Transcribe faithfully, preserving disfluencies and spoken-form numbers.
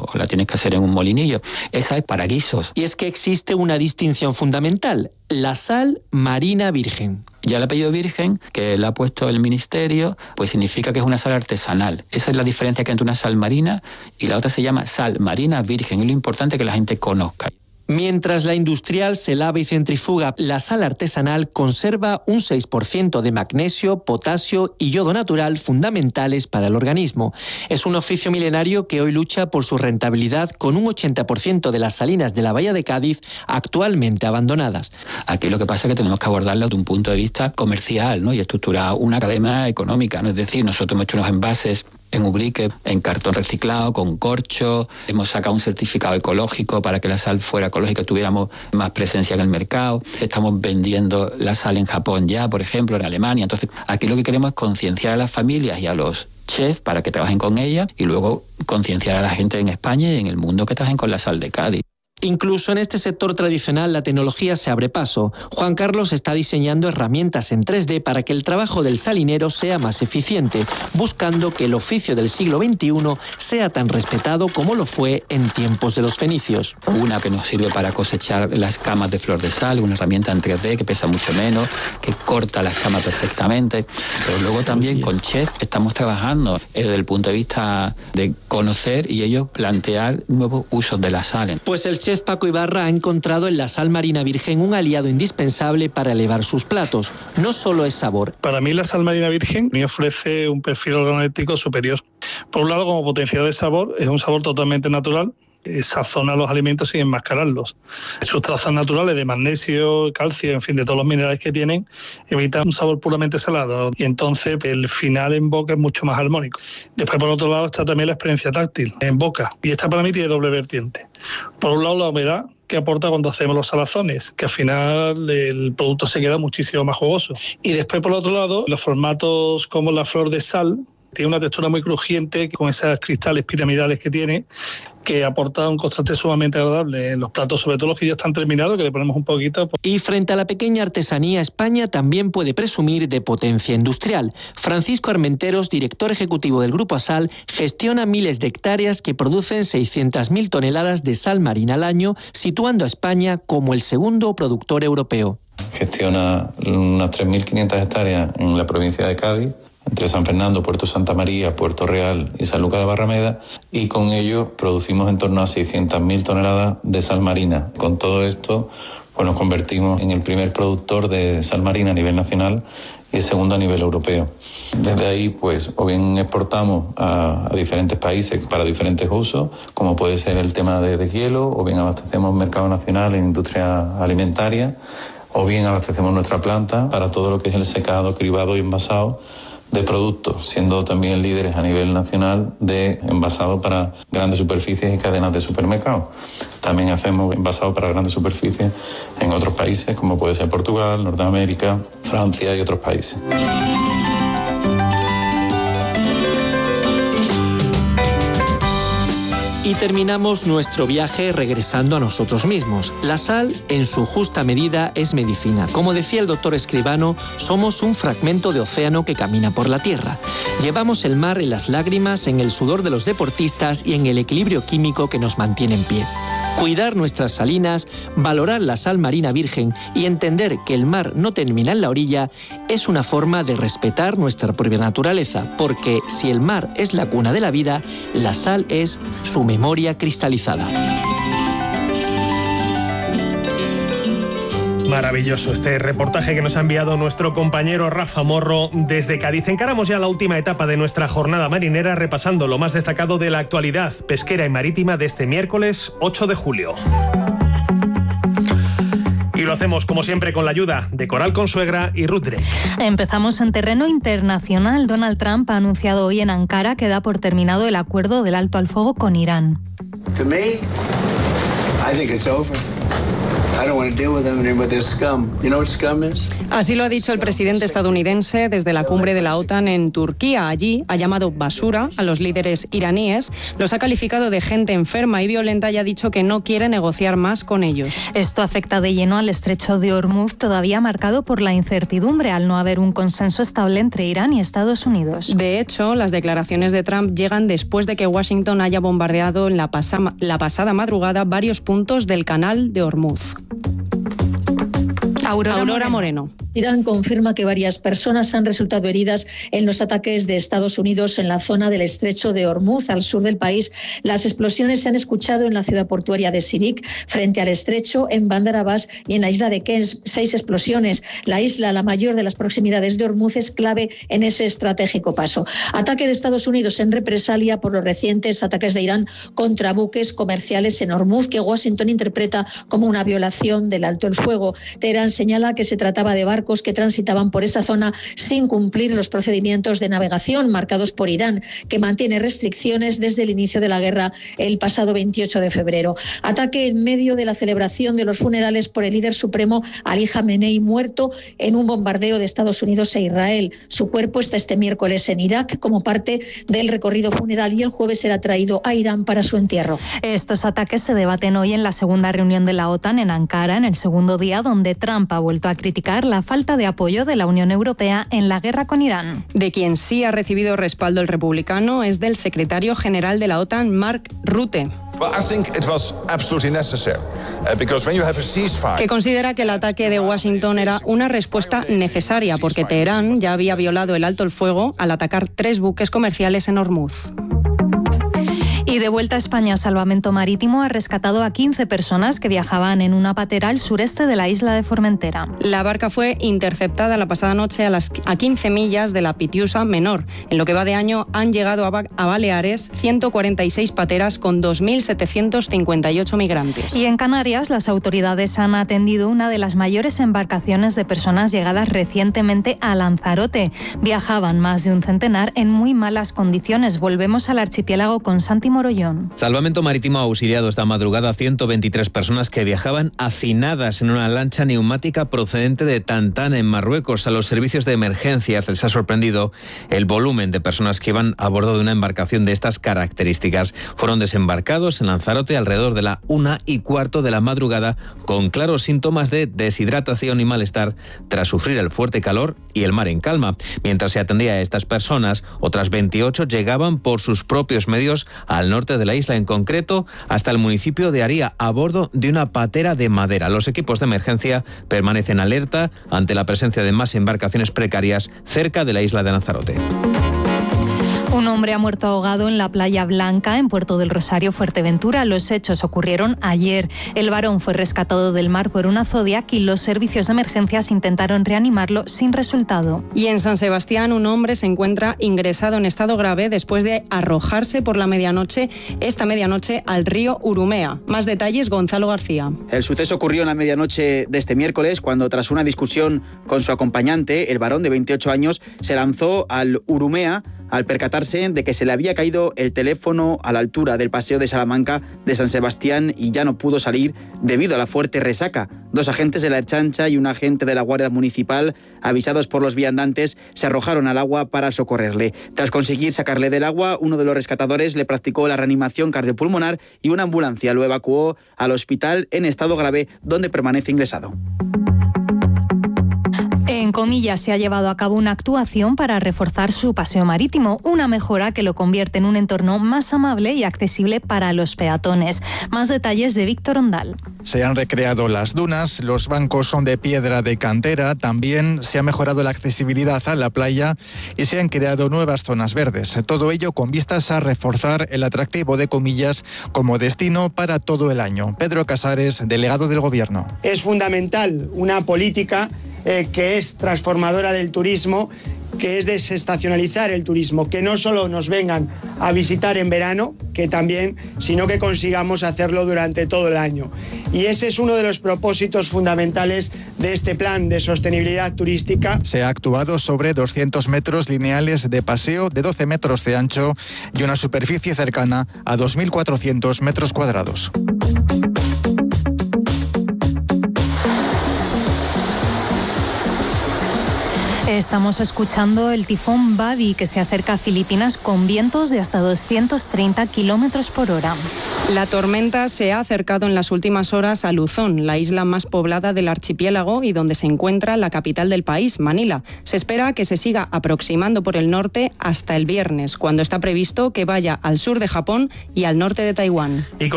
o la tienes que hacer en un molinillo. Esa es para guisos. Y es que existe una distinción fundamental, la sal marina virgen. Ya el apellido virgen, que le ha puesto el ministerio, pues significa que es una sal artesanal. Esa es la diferencia que entre una sal marina y la otra se llama sal marina virgen. Es lo importante que la gente conozca. Mientras la industrial se lava y centrifuga, la sal artesanal conserva un seis por ciento de magnesio, potasio y yodo natural fundamentales para el organismo. Es un oficio milenario que hoy lucha por su rentabilidad con un ochenta por ciento de las salinas de la Bahía de Cádiz actualmente abandonadas. Aquí lo que pasa es que tenemos que abordarlo desde un punto de vista comercial, ¿no? Y estructurar una cadena económica, ¿no? Es decir, nosotros hemos hecho unos envases en Ubrique, en cartón reciclado, con corcho. Hemos sacado un certificado ecológico para que la sal fuera ecológica, tuviéramos más presencia en el mercado. Estamos vendiendo la sal en Japón ya, por ejemplo, en Alemania. Entonces, aquí lo que queremos es concienciar a las familias y a los chefs para que trabajen con ella y luego concienciar a la gente en España y en el mundo que trabajen con la sal de Cádiz. Incluso en este sector tradicional la tecnología se abre paso. Juan Carlos está diseñando herramientas en tres D para que el trabajo del salinero sea más eficiente, buscando que el oficio del siglo veintiuno sea tan respetado como lo fue en tiempos de los fenicios. Una que nos sirve para cosechar las camas de flor de sal, una herramienta en tres D que pesa mucho menos, que corta las camas perfectamente. Pero luego también con chef estamos trabajando desde el punto de vista de conocer y ellos plantear nuevos usos de la sal. Pues el chef Paco Ibarra ha encontrado en la sal marina virgen un aliado indispensable para elevar sus platos. No solo es sabor. Para mí la sal marina virgen me ofrece un perfil organoléptico superior. Por un lado, como potenciador de sabor, es un sabor totalmente natural. Sazona los alimentos sin enmascararlos. Sus trazas naturales de magnesio, calcio, en fin, de todos los minerales que tienen, evitan un sabor puramente salado y entonces el final en boca es mucho más armónico. Después, por otro lado, está también la experiencia táctil en boca y esta para mí tiene doble vertiente. Por un lado, la humedad que aporta cuando hacemos los salazones, que al final el producto se queda muchísimo más jugoso. Y después, por otro lado, los formatos como la flor de sal, tiene una textura muy crujiente con esos cristales piramidales que tiene, que aporta un contraste sumamente agradable en los platos, sobre todo los que ya están terminados, que le ponemos un poquito. Y frente a la pequeña artesanía, España también puede presumir de potencia industrial. Francisco Armenteros, director ejecutivo del Grupo Asal, gestiona miles de hectáreas que producen seiscientas mil toneladas de sal marina al año, situando a España como el segundo productor europeo. Gestiona unas tres mil quinientas hectáreas en la provincia de Cádiz, entre San Fernando, Puerto Santa María, Puerto Real y San Lucas de Barrameda, y con ello producimos en torno a seiscientas mil toneladas de sal marina. Con todo esto, pues nos convertimos en el primer productor de sal marina a nivel nacional y el segundo a nivel europeo. Desde ahí, pues, o bien exportamos a, a diferentes países para diferentes usos, como puede ser el tema de, de hielo, o bien abastecemos mercado nacional en industria alimentaria, o bien abastecemos nuestra planta para todo lo que es el secado, cribado y envasado de productos, siendo también líderes a nivel nacional de envasado para grandes superficies y cadenas de supermercados. También hacemos envasado para grandes superficies en otros países, como puede ser Portugal, Norteamérica, Francia y otros países. Y terminamos nuestro viaje regresando a nosotros mismos. La sal, en su justa medida, es medicina. Como decía el doctor Escribano, somos un fragmento de océano que camina por la tierra. Llevamos el mar en las lágrimas, en el sudor de los deportistas y en el equilibrio químico que nos mantiene en pie. Cuidar nuestras salinas, valorar la sal marina virgen y entender que el mar no termina en la orilla es una forma de respetar nuestra propia naturaleza, porque si el mar es la cuna de la vida, la sal es su memoria cristalizada. Maravilloso este reportaje que nos ha enviado nuestro compañero Rafa Morro desde Cádiz. Encaramos ya la última etapa de nuestra jornada marinera repasando lo más destacado de la actualidad pesquera y marítima de este miércoles ocho de julio. Y lo hacemos, como siempre, con la ayuda de Coral Consuegra y Ruth Drake. Empezamos en terreno internacional. Donald Trump ha anunciado hoy en Ankara que da por terminado el acuerdo del alto al fuego con Irán. To me, I think it's over. Así lo ha dicho el presidente estadounidense desde la cumbre de la OTAN en Turquía. Allí ha llamado basura a los líderes iraníes, los ha calificado de gente enferma y violenta y ha dicho que no quiere negociar más con ellos. Esto afecta de lleno al estrecho de Hormuz, todavía marcado por la incertidumbre al no haber un consenso estable entre Irán y Estados Unidos. De hecho, las declaraciones de Trump llegan después de que Washington haya bombardeado en la, pasa- la pasada madrugada varios puntos del canal de Hormuz. Aurora, Aurora Moreno. Moreno. Irán confirma que varias personas han resultado heridas en los ataques de Estados Unidos en la zona del estrecho de Hormuz, al sur del país. Las explosiones se han escuchado en la ciudad portuaria de Sirik, frente al estrecho, en Bandar Abbas y en la isla de Kens. Seis explosiones. La isla, la mayor de las proximidades de Hormuz, es clave en ese estratégico paso. Ataque de Estados Unidos en represalia por los recientes ataques de Irán contra buques comerciales en Hormuz, que Washington interpreta como una violación del alto el fuego. Teherán señala que se trataba de barcos que transitaban por esa zona sin cumplir los procedimientos de navegación marcados por Irán, que mantiene restricciones desde el inicio de la guerra el pasado veintiocho de febrero. Ataque en medio de la celebración de los funerales por el líder supremo Ali Jamenei, muerto en un bombardeo de Estados Unidos e Israel. Su cuerpo está este miércoles en Irak como parte del recorrido funeral y el jueves será traído a Irán para su entierro. Estos ataques se debaten hoy en la segunda reunión de la OTAN en Ankara, en el segundo día, donde Trump ha vuelto a criticar la falta de apoyo de la Unión Europea en la guerra con Irán. De quien sí ha recibido respaldo el republicano es del secretario general de la OTAN, Mark Rutte, que considera que el ataque de Washington era una respuesta necesaria porque Teherán ya había violado el alto el fuego al atacar tres buques comerciales en Hormuz. Y de vuelta a España, Salvamento Marítimo ha rescatado a quince personas que viajaban en una patera al sureste de la isla de Formentera. La barca fue interceptada la pasada noche a, las, a quince millas de la Pitiusa Menor. En lo que va de año han llegado a, a Baleares ciento cuarenta y seis pateras con dos mil setecientos cincuenta y ocho migrantes. Y en Canarias, las autoridades han atendido una de las mayores embarcaciones de personas llegadas recientemente a Lanzarote. Viajaban más de un centenar en muy malas condiciones. Volvemos al archipiélago con Santi Morollón. Salvamento Marítimo ha auxiliado esta madrugada a ciento veintitrés personas que viajaban hacinadas en una lancha neumática procedente de Tantán, en Marruecos. A los servicios de emergencias les ha sorprendido el volumen de personas que iban a bordo de una embarcación de estas características. Fueron desembarcados en Lanzarote alrededor de la una y cuarto de la madrugada con claros síntomas de deshidratación y malestar tras sufrir el fuerte calor y el mar en calma. Mientras se atendía a estas personas, otras veintiocho llegaban por sus propios medios al norte de la isla, en concreto hasta el municipio de Aría, a bordo de una patera de madera. Los equipos de emergencia permanecen alerta ante la presencia de más embarcaciones precarias cerca de la isla de Lanzarote. Un hombre ha muerto ahogado en la Playa Blanca, en Puerto del Rosario, Fuerteventura. Los hechos ocurrieron ayer. El varón fue rescatado del mar por una Zodiac y los servicios de emergencias intentaron reanimarlo sin resultado. Y en San Sebastián, un hombre se encuentra ingresado en estado grave después de arrojarse por la medianoche, esta medianoche, al río Urumea. Más detalles, Gonzalo García. El suceso ocurrió en la medianoche de este miércoles, cuando tras una discusión con su acompañante, el varón de veintiocho años, se lanzó al Urumea al percatarse de que se le había caído el teléfono a la altura del paseo de Salamanca de San Sebastián y ya no pudo salir debido a la fuerte resaca. Dos agentes de la Ertzaintza y un agente de la Guardia Municipal, avisados por los viandantes, se arrojaron al agua para socorrerle. Tras conseguir sacarle del agua, uno de los rescatadores le practicó la reanimación cardiopulmonar y una ambulancia lo evacuó al hospital en estado grave, donde permanece ingresado. En Comillas se ha llevado a cabo una actuación para reforzar su paseo marítimo, una mejora que lo convierte en un entorno más amable y accesible para los peatones. Más detalles de Víctor Ondal. Se han recreado las dunas, los bancos son de piedra de cantera, también se ha mejorado la accesibilidad a la playa y se han creado nuevas zonas verdes. Todo ello con vistas a reforzar el atractivo de Comillas como destino para todo el año. Pedro Casares, delegado del Gobierno. Es fundamental una política eh, que es transformadora del turismo, que es desestacionalizar el turismo, que no solo nos vengan a visitar en verano, que también, sino que consigamos hacerlo durante todo el año. Y ese es uno de los propósitos fundamentales de este plan de sostenibilidad turística. Se ha actuado sobre doscientos metros lineales de paseo de doce metros de ancho y una superficie cercana a dos mil cuatrocientos metros cuadrados. Estamos escuchando el tifón Babi, que se acerca a Filipinas con vientos de hasta doscientos treinta kilómetros por hora. La tormenta se ha acercado en las últimas horas a Luzón, la isla más poblada del archipiélago y donde se encuentra la capital del país, Manila. Se espera que se siga aproximando por el norte hasta el viernes, cuando está previsto que vaya al sur de Japón y al norte de Taiwán. Y con